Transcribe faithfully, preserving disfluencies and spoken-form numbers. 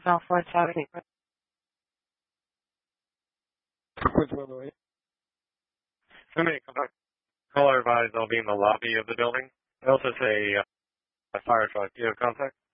Southwest Avenue. Which one are you? Somebody come back. Caller advised I'll be in the lobby of the building. I also say uh, a fire truck. Do you have contact?